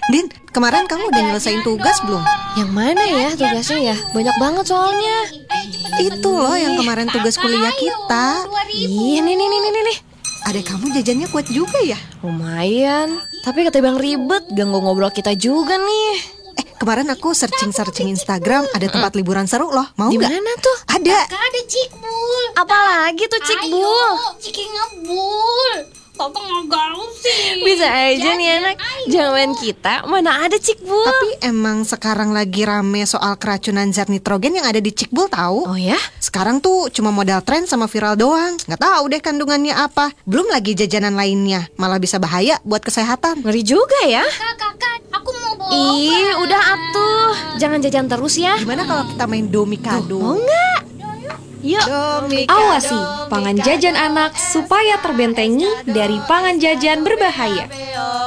Din, kemarin kamu udah nyelesain tugas belum? Yang mana ya tugasnya ya? Banyak banget soalnya. Itu loh yang kemarin tugas kuliah kita. Ih, nih. Adek kamu jajannya kuat juga ya? Lumayan, tapi ketimbang ribet, ganggu ngobrol kita juga nih. Kemarin aku searching Instagram, ada tempat liburan seru loh. Mau Di nggak? mana tuh? Ada. Ada Cikbul. Apalagi tuh Cikbul? Ayo, Ciki ngebul. Papa nggak gaul sih. Bisa aja nih anak. Zaman kita mana ada Cikbul. Tapi emang sekarang lagi rame soal keracunan zat nitrogen yang ada di Cikbul tahu? Oh ya? Sekarang tuh cuma modal tren sama viral doang. Nggak tahu deh kandungannya apa. Belum lagi jajanan lainnya. Malah bisa bahaya buat kesehatan. Ngeri juga ya. Kakak, aku mau bawa Ih, obat. udah atuh. Jangan jajan terus ya. Gimana kalau kita main domikado? Mau nggak? Yuk. Domikado. Awasi pangan jajan anak supaya terbentengi dari pangan jajan berbahaya.